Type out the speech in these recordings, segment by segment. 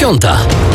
9:05.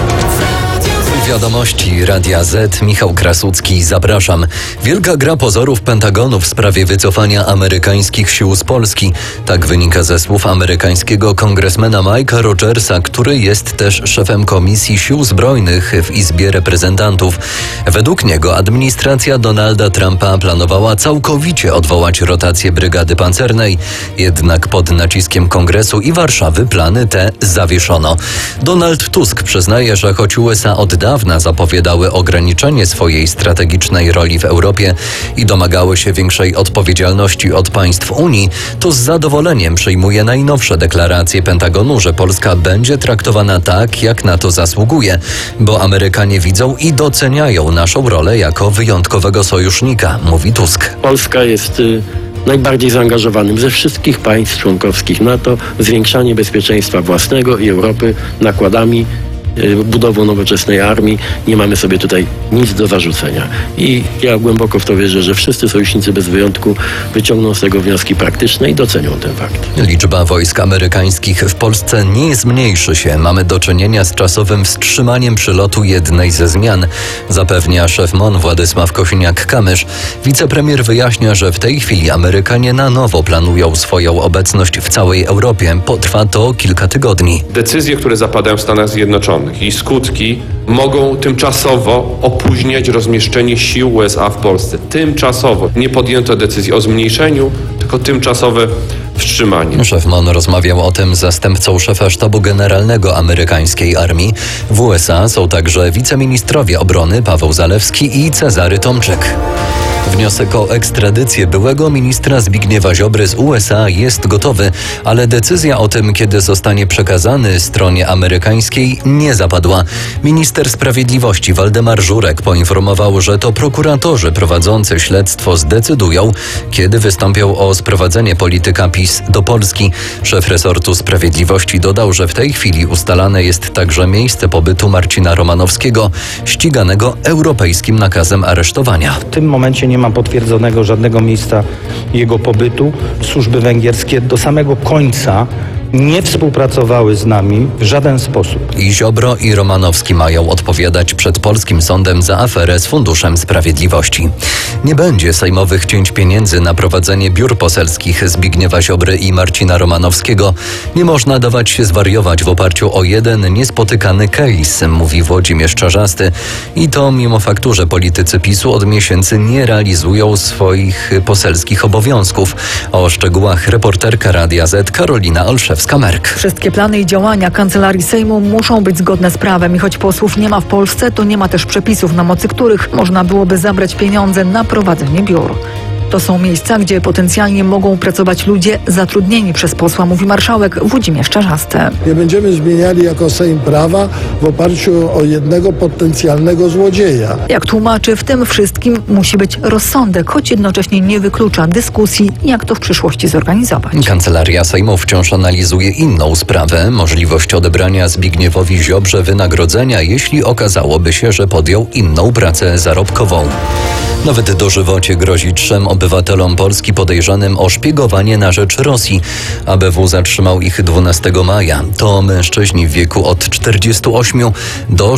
Wiadomości Radia Z. Michał Krasucki, zapraszam. Wielka gra pozorów Pentagonu w sprawie wycofania amerykańskich sił z Polski. Tak wynika ze słów amerykańskiego kongresmena Mike'a Rogersa, który jest też szefem Komisji Sił Zbrojnych w Izbie Reprezentantów. Według niego administracja Donalda Trumpa planowała całkowicie odwołać rotację brygady pancernej. Jednak pod naciskiem Kongresu i Warszawy plany te zawieszono. Donald Tusk przyznaje, że choć USA od dawna zapowiadały ograniczenie swojej strategicznej roli w Europie i domagały się większej odpowiedzialności od państw Unii, to z zadowoleniem przyjmuje najnowsze deklaracje Pentagonu, że Polska będzie traktowana tak, jak na to zasługuje, bo Amerykanie widzą i doceniają naszą rolę jako wyjątkowego sojusznika, mówi Tusk. Polska jest najbardziej zaangażowanym ze wszystkich państw członkowskich NATO w zwiększanie bezpieczeństwa własnego i Europy nakładami, budową nowoczesnej armii. Nie mamy sobie tutaj nic do zarzucenia. I ja głęboko w to wierzę, że wszyscy sojusznicy bez wyjątku wyciągną z tego wnioski praktyczne i docenią ten fakt. Liczba wojsk amerykańskich w Polsce nie zmniejszy się. Mamy do czynienia z czasowym wstrzymaniem przylotu jednej ze zmian, zapewnia szef MON Władysław Kosiniak-Kamysz. Wicepremier wyjaśnia, że w tej chwili Amerykanie na nowo planują swoją obecność w całej Europie. Potrwa to kilka tygodni. Decyzje, które zapadają w Stanach Zjednoczonych i skutki mogą tymczasowo opóźniać rozmieszczenie sił USA w Polsce. Tymczasowo. Nie podjęto decyzji o zmniejszeniu, tylko tymczasowe wstrzymanie. Szef MON rozmawiał o tym z zastępcą szefa sztabu generalnego amerykańskiej armii. W USA są także wiceministrowie obrony Paweł Zalewski i Cezary Tomczyk. Wniosek o ekstradycję byłego ministra Zbigniewa Ziobry z USA jest gotowy, ale decyzja o tym, kiedy zostanie przekazany stronie amerykańskiej, nie zapadła. Minister Sprawiedliwości Waldemar Żurek poinformował, że to prokuratorzy prowadzący śledztwo zdecydują, kiedy wystąpią o sprowadzenie polityka PiS do Polski. Szef resortu Sprawiedliwości dodał, że w tej chwili ustalane jest także miejsce pobytu Marcina Romanowskiego, ściganego europejskim nakazem aresztowania. W tym momencie nie ma potwierdzonego żadnego miejsca jego pobytu. Służby węgierskie do samego końca nie współpracowały z nami w żaden sposób. I Ziobro i Romanowski mają odpowiadać przed polskim sądem za aferę z Funduszem Sprawiedliwości. Nie będzie sejmowych cięć pieniędzy na prowadzenie biur poselskich Zbigniewa Ziobry i Marcina Romanowskiego. Nie można dawać się zwariować w oparciu o jeden niespotykany case, mówi Włodzimierz Czarzasty. I to mimo faktu, że politycy PiS-u od miesięcy nie realizują swoich poselskich obowiązków. O szczegółach reporterka Radia Z Karolina Olszewska. Wszystkie plany i działania Kancelarii Sejmu muszą być zgodne z prawem i choć posłów nie ma w Polsce, to nie ma też przepisów, na mocy których można byłoby zabrać pieniądze na prowadzenie biur. To są miejsca, gdzie potencjalnie mogą pracować ludzie zatrudnieni przez posła, mówi marszałek Włodzimierz Czarzasty. Nie będziemy zmieniali jako Sejm prawa w oparciu o jednego potencjalnego złodzieja. Jak tłumaczy, w tym wszystkim musi być rozsądek, choć jednocześnie nie wyklucza dyskusji, jak to w przyszłości zorganizować. Kancelaria Sejmu wciąż analizuje inną sprawę, możliwość odebrania Zbigniewowi Ziobrze wynagrodzenia, jeśli okazałoby się, że podjął inną pracę zarobkową. Nawet dożywocie grozi 3 obywatelom Polski podejrzanym o szpiegowanie na rzecz Rosji. ABW zatrzymał ich 12 maja. To mężczyźni w wieku od 48 do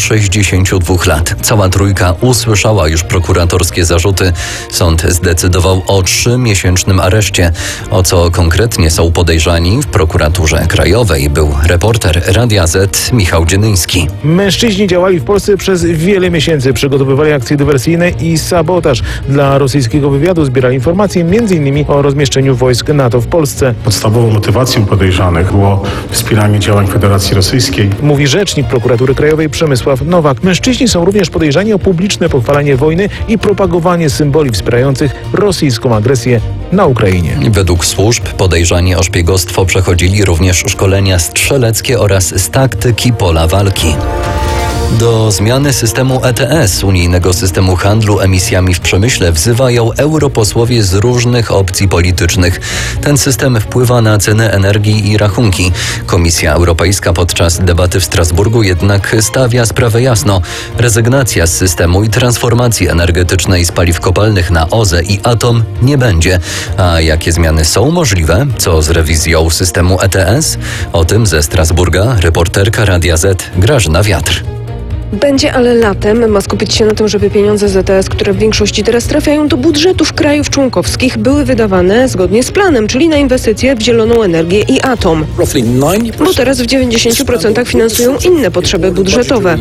62 lat. Cała trójka usłyszała już prokuratorskie zarzuty. Sąd zdecydował o 3-miesięcznym areszcie. O co konkretnie są podejrzani w prokuraturze krajowej, był reporter Radia Z Michał Dzienyński. Mężczyźni działali w Polsce przez wiele miesięcy. Przygotowywali akcje dywersyjne i sabotaż. Dla rosyjskiego wywiadu zbierali informacje m.in. o rozmieszczeniu wojsk NATO w Polsce. Podstawową motywacją podejrzanych było wspieranie działań Federacji Rosyjskiej. Mówi rzecznik prokuratury krajowej Przemysław Nowak. Mężczyźni są również podejrzani o publiczne pochwalanie wojny i propagowanie symboli wspierających rosyjską agresję na Ukrainie. Według służb podejrzani o szpiegostwo przechodzili również szkolenia strzeleckie oraz z taktyki pola walki. Do zmiany systemu ETS, unijnego systemu handlu emisjami w przemyśle, wzywają europosłowie z różnych opcji politycznych. Ten system wpływa na ceny energii i rachunki. Komisja Europejska podczas debaty w Strasburgu jednak stawia sprawę jasno. Rezygnacja z systemu i transformacji energetycznej z paliw kopalnych na OZE i atom nie będzie. A jakie zmiany są możliwe? Co z rewizją systemu ETS? O tym ze Strasburga reporterka Radia Z Grażyna Wiatr. Będzie, ale latem ma skupić się na tym, żeby pieniądze z ETS, które w większości teraz trafiają do budżetów krajów członkowskich, były wydawane zgodnie z planem, czyli na inwestycje w zieloną energię i atom. Bo teraz w 90% finansują inne potrzeby budżetowe,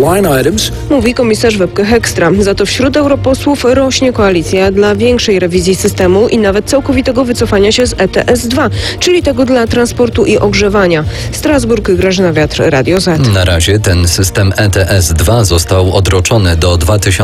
mówi komisarz Webke Hekstra. Za to wśród europosłów rośnie koalicja dla większej rewizji systemu i nawet całkowitego wycofania się z ETS-2, czyli tego dla transportu i ogrzewania. Strasburg, Grażyna Wiatr, Radio Z. Na razie ten system ETS-2 został odroczony do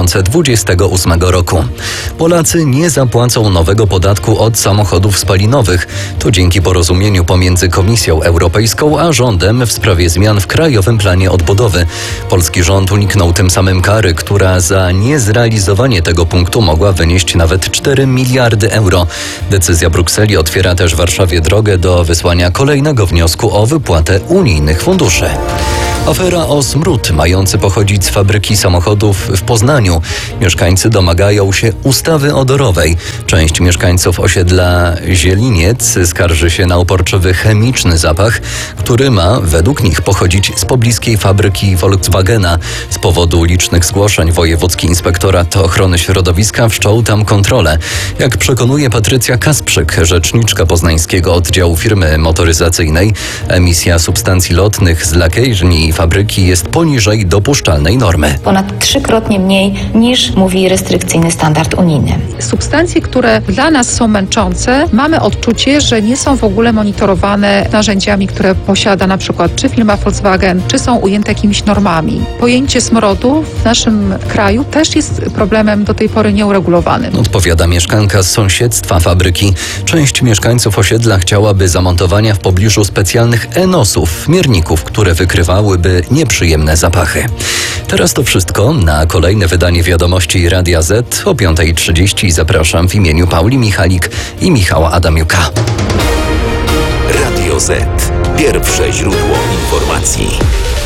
2028 roku. Polacy nie zapłacą nowego podatku od samochodów spalinowych. To dzięki porozumieniu pomiędzy Komisją Europejską a rządem w sprawie zmian w Krajowym Planie Odbudowy. Polski rząd uniknął tym samym kary, która za niezrealizowanie tego punktu mogła wynieść nawet 4 miliardy euro. Decyzja Brukseli otwiera też Warszawie drogę do wysłania kolejnego wniosku o wypłatę unijnych funduszy. Afera o smród mający pochodzić z fabryki samochodów w Poznaniu. Mieszkańcy domagają się ustawy odorowej. Część mieszkańców osiedla Zieliniec skarży się na uporczywy chemiczny zapach, który ma według nich pochodzić z pobliskiej fabryki Volkswagena. Z powodu licznych zgłoszeń Wojewódzki Inspektorat Ochrony Środowiska wszczął tam kontrolę. Jak przekonuje Patrycja Kasprzyk, rzeczniczka poznańskiego oddziału firmy motoryzacyjnej, emisja substancji lotnych z lakierni fabryki jest poniżej dopuszczalnej normy. Ponad 3-krotnie mniej niż mówi restrykcyjny standard unijny. Substancje, które dla nas są męczące, mamy odczucie, że nie są w ogóle monitorowane narzędziami, które posiada na przykład czy firma Volkswagen, czy są ujęte jakimiś normami. Pojęcie smrodu w naszym kraju też jest problemem do tej pory nieuregulowanym. Odpowiada mieszkanka z sąsiedztwa fabryki. Część mieszkańców osiedla chciałaby zamontowania w pobliżu specjalnych enosów, mierników, które wykrywałyby nieprzyjemne zapachy. Teraz to wszystko. Na kolejne wydanie Wiadomości Radia Z o 5:30 zapraszam w imieniu Pauli Michalik i Michała Adamiuka. Radio Z. Pierwsze źródło informacji.